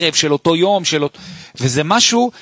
של אותו יום, וזה משהו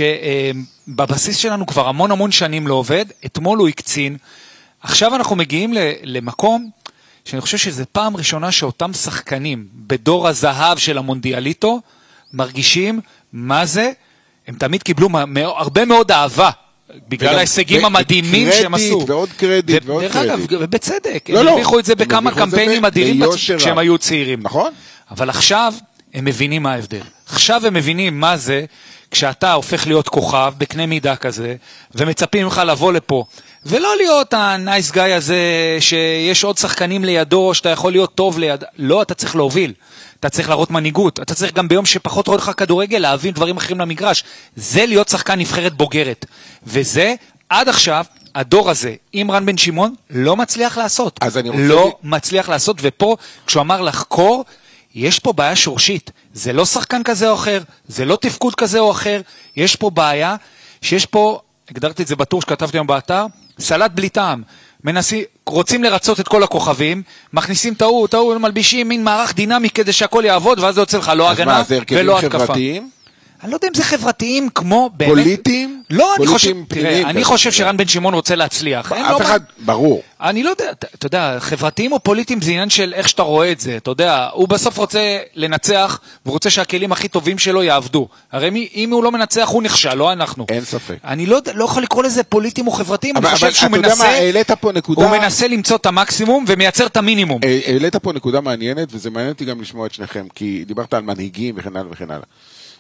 שבבסיס שלנו כבר המון שנים לא עובד, אתמול הוא הקצין, עכשיו אנחנו מגיעים למקום, שאני חושב שזה פעם ראשונה שאותם שחקנים, בדור הזהב של המונדיאליטו, מרגישים מה זה, הם תמיד קיבלו הרבה מאוד אהבה, בגלל ההישגים המדהימים שהם עשו. קרדיט ועוד קרדיט ועוד קרדיט. ובצדק, הם הרוויחו את זה בכמה קמפיינים אדירים כשהם היו צעירים. נכון. אבל עכשיו הם מבינים מה ההבדל. עכשיו הם מבינים מה זה, כשאתה הופך להיות כוכב בקנה מידה כזה, ומצפים ממך לבוא לפה, ולא להיות הנייס גאי הזה, שיש עוד שחקנים לידו, שאתה יכול להיות טוב ליד. לא, אתה צריך להוביל. אתה צריך להראות מנהיגות. אתה צריך גם ביום שפחות רואה לך כדורגל, להבין דברים אחרים למגרש. זה להיות שחקן נבחרת בוגרת. וזה, עד עכשיו, הדור הזה, עם רן בן שמעון, לא מצליח לעשות. לא מצליח לעשות, ופה, כשהוא אמר לחקור, יש פה בעיה שורשית. זה לא שחקן כזה או אחר, זה לא תפקוד כזה או אחר. יש פה בעיה, שיש פה, הגדרתי את זה בטור שכתבתי היום באתר, סלט בלי טעם. רוצים לרצות את כל הכוכבים, מכניסים טעות, מלבישים מין מערך דינמי כדי שהכל יעבוד, ואז זה יוצא לך לא הגנה ולא התקפה. אני לא יודע אם זה חברתיים כמו באמת. פוליטיים? לא, אני חושב שרן בן שמעון רוצה להצליח. אף אחד, ברור. אני לא יודע, אתה יודע, חברתיים או פוליטיים זה עניין של איך שאתה רואה את זה, אתה יודע, הוא בסוף רוצה לנצח, והוא רוצה שהכלים הכי טובים שלו יעבדו. הרי אם הוא לא מנצח, הוא נכשל, לא אנחנו. אין ספק. אני לא יכול לקרוא לזה פוליטיים או חברתיים, אני חושב שהוא מנסה למצוא את המקסימום ומייצר את המינימום. העלית פה נקודה מעניינת, וזה מעניין אותי גם לשמוע את שניכם, כי דיברת על מנהיגים וכן הלאה וכן הלאה.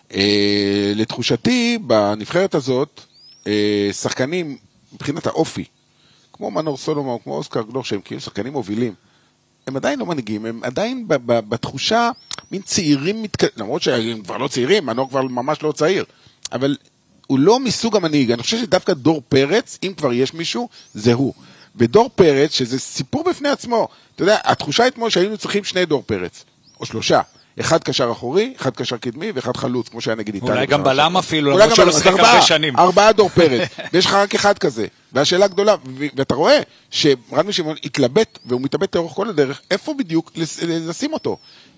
לתחושתי, בנבחרת הזאת, שחקנים, מבחינת האופי, כמו מנור סולומון, כמו אוסקר גלוך, שהם כאילו שחקנים מובילים, הם עדיין לא מנהיגים, הם עדיין בתחושה, מין צעירים, למרות שהם כבר לא צעירים, מנור כבר ממש לא צעיר, אבל הוא לא מסוג המנהיג. אני חושב שדווקא דור פרץ, אם כבר יש מישהו, זה הוא. ודור פרץ, שזה סיפור בפני עצמו, אתה יודע, התחושה אתמול שהיינו צריכים 2 דור פרץ, או 3, אחד קשר אחורי, אחד קשר קדמי, ואחד חלוץ, כמו שהיה נגיד איטליה. אולי גם בלם אפילו, למרות שלא שחק הרבה שנים. 4 דור פרץ, ויש לך רק אחד כזה. והשאלה גדולה, ואתה רואה שרן בן שמעון התלבט, והוא מתלבט לאורך כל הדרך, איפה בדיוק לשים אותו?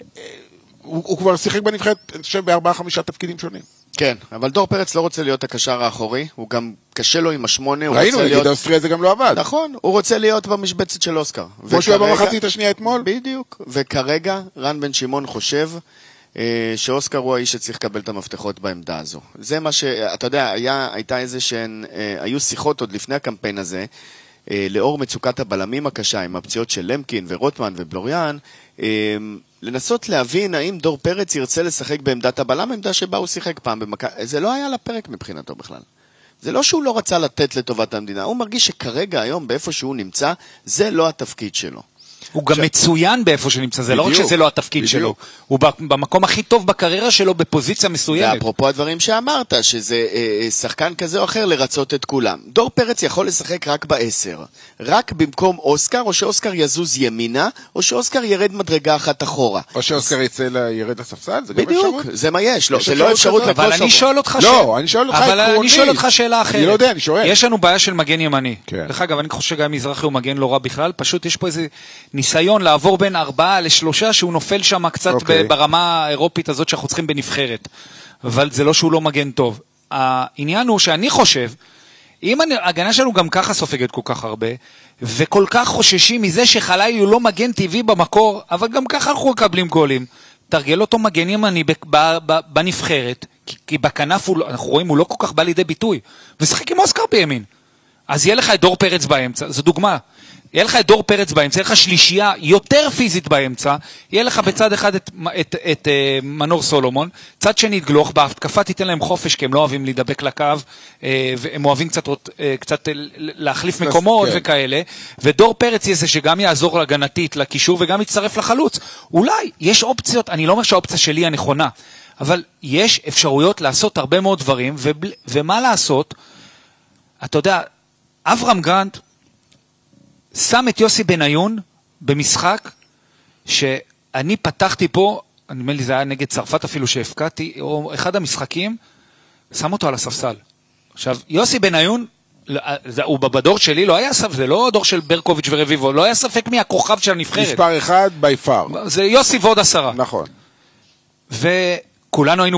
הוא כבר שיחק בנבחרת, אני חושב, ב4-5 תפקידים שונים. כן, אבל דור פרץ לא רוצה להיות הקשר האחורי, הוא גם קשה לו עם 8. ראינו, נגיד האוסטריה זה גם לא עבד. נכון, הוא רוצה להיות במשבצת של אוסקר. כמו שהוא היה במחצית השנייה אתמול. בדיוק, וכרגע רן בן שמעון חושב שאוסקר הוא האיש שצריך לקבל את המפתחות בעמדה הזו. זה מה שאתה יודע, הייתה איזה שהן, היו שיחות עוד לפני הקמפיין הזה, לאור מצוקת הבלמים הקשה, עם הפציעות של למקין ורוטמן ובלוריאן, לנסות להבין האם דור פרץ ירצה לשחק בעמדת הבלם, עמדה שבה הוא שיחק פעם זה לא היה לפרק מבחינתו בכלל. זה לא שהוא לא רצה לתת לטובת המדינה, הוא מרגיש שכרגע היום באיפה שהוא נמצא, זה לא התפקיד שלו. הוא גם מצוין באיפה שנמצא, זה לא רק שזה לא התפקיד שלו, הוא במקום הכי טוב בקריירה שלו בפוזיציה מסוימת. ואפרופו הדברים שאמרת, שזה שחקן כזה או אחר לרצות את כולם. דור פרץ יכול לשחק רק ב10, רק במקום אוסקר, או שאוסקר יזוז ימינה, או שאוסקר ירד מדרגה אחת אחורה. או שאוסקר ירד לספסל, זה גם אפשרות. בדיוק, זה מה יש, זה לא אפשרות. אבל אני שואל אותך שאלה אחרת. אני לא יודע, אני שואל. יש לנו בעיה של מגן ימני. דרך אגב, אני חושב שגם מזרחי הוא מגן לא רע בכלל, פשוט יש פה איזה ניסיון לעבור בין 4 ל3, שהוא נופל שם קצת ברמה האירופית הזאת שאנחנו צריכים בנבחרת. אבל זה לא שהוא לא מגן טוב. העניין הוא שאני חושב, אם ההגנה שלנו גם ככה סופגת כל כך הרבה, וכל כך חוששים מזה שחלילי הוא לא מגן טבעי במקור, אבל גם ככה אנחנו מקבלים גולים. תרגל אותו מגן ימני בנבחרת, כי בכנף אנחנו רואים הוא לא כל כך בא לידי ביטוי, ושחק עם אוסקר בימין. אז יהיה לך את דור פרץ באמצע, זו דוגמה. יהיה לך את דור פרץ באמצע, יהיה לך שלישייה יותר פיזית באמצע, יהיה לך בצד אחד את מנור סולומון, צד שני את גלוך, בהתקפה תיתן להם חופש, כי הם לא אוהבים להידבק לקו, והם אוהבים קצת להחליף מקומות וכאלה, ודור פרץ יהיה זה שגם יעזור להגנתית, לקישור, וגם יצטרף לחלוץ. אולי יש אופציות, אני לא אומר שהאופציה שלי הנכונה, אבל יש אפשרויות לעשות הרבה מאוד דברים, ומה לעשות? אתה יודע, אברהם גרנט שם את יוסי בניון במשחק שאני פתחתי פה, אני אומר לי זה היה נגד צרפת אפילו שהפקעתי, או אחד המשחקים, שם אותו על הספסל. עכשיו, יוסי בניון, הוא בדור שלי לא היה ספק, זה לא דור של ברקוביץ' ורביבו, לא היה ספק מי הכוכב של הנבחרת. מספר 1 by far. זה יוסי ועוד 10. נכון. וכולנו היינו